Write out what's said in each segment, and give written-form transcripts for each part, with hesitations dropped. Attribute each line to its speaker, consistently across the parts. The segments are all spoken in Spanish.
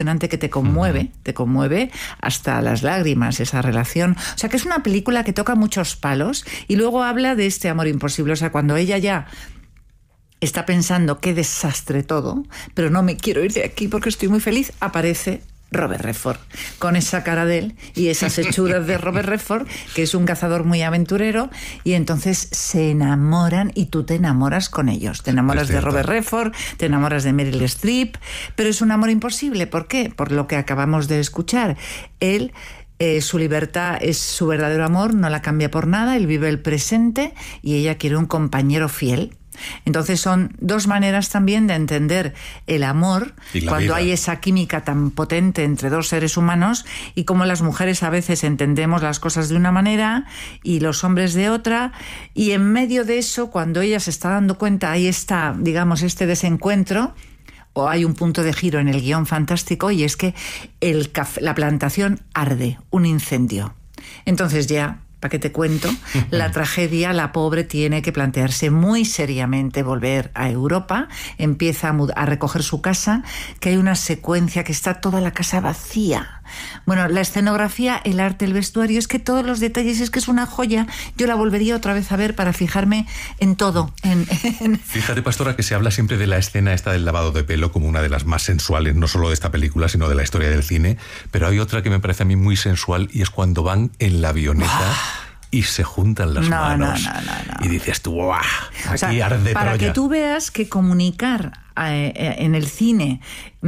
Speaker 1: emocionante que te conmueve hasta las lágrimas esa relación. O sea, que es una película que toca muchos palos y luego habla de este amor imposible. O sea, cuando ella ya está pensando qué desastre todo, pero no me quiero ir de aquí porque estoy muy feliz, aparece Robert Redford, con esa cara de él y esas hechuras de Robert Redford, que es un cazador muy aventurero, y entonces se enamoran y tú te enamoras con ellos. Te enamoras de Robert Redford, te enamoras de Meryl Streep, pero es un amor imposible. ¿Por qué? Por lo que acabamos de escuchar. Él... su libertad es su verdadero amor, no la cambia por nada, él vive el presente y ella quiere un compañero fiel. Entonces son dos maneras también de entender el amor cuando hay esa química tan potente entre dos seres humanos, y como las mujeres a veces entendemos las cosas de una manera y los hombres de otra, y en medio de eso, cuando ella se está dando cuenta, ahí está, digamos, este desencuentro, o hay un punto de giro en el guión fantástico, y es que la plantación arde, un incendio. Entonces ya... ¿Para qué te cuento? La tragedia, la pobre tiene que plantearse muy seriamente volver a Europa, empieza a recoger su casa, que hay una secuencia que está toda la casa vacía. Bueno, la escenografía, el arte, el vestuario, es que todos los detalles, es que es una joya. Yo la volvería otra vez a ver para fijarme en todo.
Speaker 2: Fíjate, Pastora, que se habla siempre de la escena esta del lavado de pelo como una de las más sensuales, no solo de esta película, sino de la historia del cine, pero hay otra que me parece a mí muy sensual, y es cuando van en la avioneta y se juntan las manos. No. Y dices tú, ¡guau! Aquí o sea, arde
Speaker 1: para
Speaker 2: Troya.
Speaker 1: Que tú veas que comunicar en el cine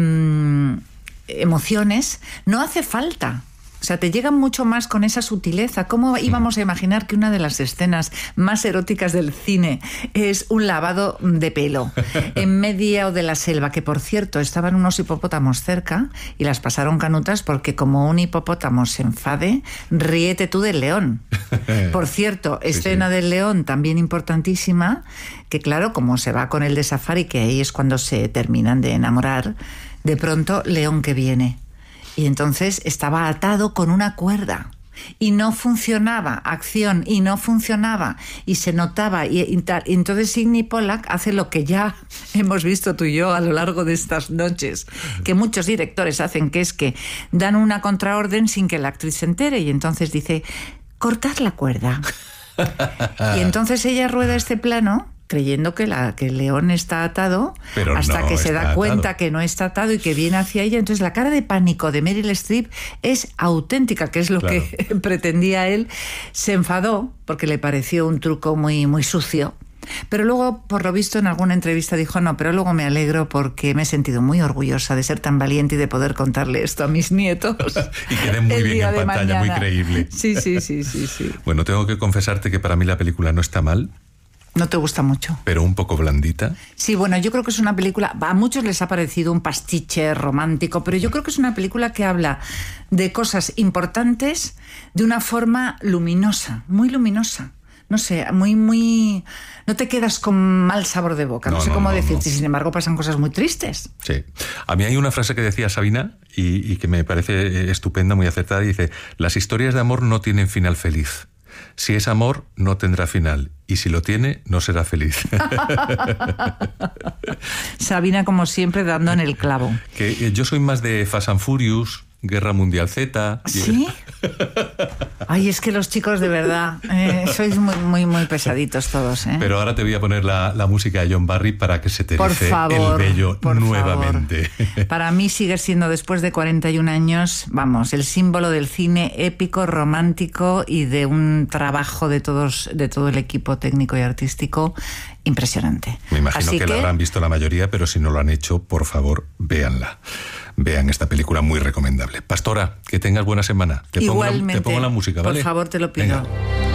Speaker 1: emociones no hace falta. O sea, te llegan mucho más con esa sutileza. ¿Cómo íbamos a imaginar que una de las escenas más eróticas del cine es un lavado de pelo en medio de la selva? Que, por cierto, estaban unos hipopótamos cerca y las pasaron canutas porque como un hipopótamo se enfade, ríete tú del león. Por cierto, escena del león también importantísima, que claro, como se va con el de safari, que ahí es cuando se terminan de enamorar, de pronto, león que viene. Y entonces estaba atado con una cuerda y no funcionaba, acción, y no funcionaba, y se notaba, y tal. Y entonces Sidney Pollack hace lo que ya hemos visto tú y yo a lo largo de estas noches, que muchos directores hacen, que es que dan una contraorden sin que la actriz se entere, y entonces dice, cortad la cuerda. Y entonces ella rueda este plano creyendo que el león está atado, pero hasta que se da cuenta que no está atado y que viene hacia ella. Entonces la cara de pánico de Meryl Streep es auténtica, que es lo que pretendía él. Se enfadó porque le pareció un truco muy, muy sucio. Pero luego, por lo visto, en alguna entrevista dijo, no, pero luego me alegro porque me he sentido muy orgullosa de ser tan valiente y de poder contarle esto a mis nietos.
Speaker 2: Y quede muy bien en pantalla, muy creíble.
Speaker 1: Sí.
Speaker 2: Bueno, tengo que confesarte que para mí la película no está mal.
Speaker 1: ¿No te gusta mucho?
Speaker 2: Pero un poco blandita.
Speaker 1: Sí, bueno, yo creo que es una película... A muchos les ha parecido un pastiche romántico, pero yo creo que es una película que habla de cosas importantes de una forma luminosa, muy luminosa. No sé, muy... No te quedas con mal sabor de boca, no sé cómo decirte. Sin embargo, pasan cosas muy tristes.
Speaker 2: Sí. A mí hay una frase que decía Sabina y que me parece estupenda, muy acertada, y dice, las historias de amor no tienen final feliz. Si es amor, no tendrá final. Y si lo tiene, no será feliz.
Speaker 1: Sabina, como siempre, dando en el clavo.
Speaker 2: Que yo soy más de Fast and Furious, Guerra Mundial Z.
Speaker 1: ¿Sí? Ay, es que los chicos de verdad sois muy pesaditos todos, ¿eh?
Speaker 2: Pero ahora te voy a poner la música de John Barry para que se te erice el vello nuevamente.
Speaker 1: Para mí sigue siendo, después de 41 años, vamos, el símbolo del cine épico, romántico y de un trabajo de todo el equipo técnico y artístico impresionante.
Speaker 2: Me imagino que la habrán visto la mayoría, pero si no lo han hecho, por favor, véanla. Vean esta película, muy recomendable. Pastora, que tengas buena semana.
Speaker 1: Igualmente.
Speaker 2: Te pongo la música, ¿vale?
Speaker 1: Por favor, te lo pido.
Speaker 2: Venga.